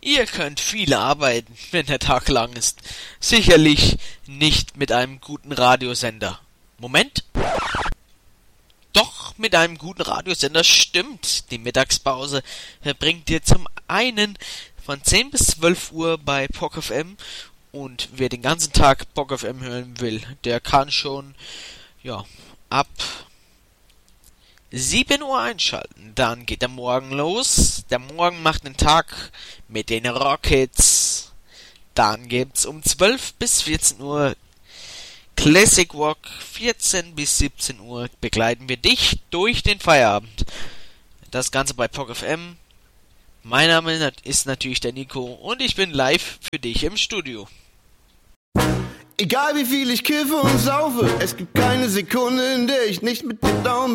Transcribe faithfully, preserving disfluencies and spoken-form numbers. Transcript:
Ihr könnt viel arbeiten, wenn der Tag lang ist. Sicherlich nicht mit einem guten Radiosender. Moment. Doch, mit einem guten Radiosender stimmt. Die Mittagspause bringt dir zum einen von zehn bis zwölf Uhr bei P O K F M, und wer den ganzen Tag P O K F M hören will, der kann schon, ja, ab sieben Uhr einschalten. Dann geht der Morgen los. Der Morgen macht den Tag mit den Rockets. Dann gibt's um zwölf bis vierzehn Uhr Classic Rock. vierzehn bis siebzehn Uhr begleiten wir dich durch den Feierabend. Das Ganze bei P O K F M. Mein Name ist natürlich der Nico und ich bin live für dich im Studio. Egal wie viel ich kiffe und saufe, es gibt keine Sekunde, in der ich nicht mit dir down bin.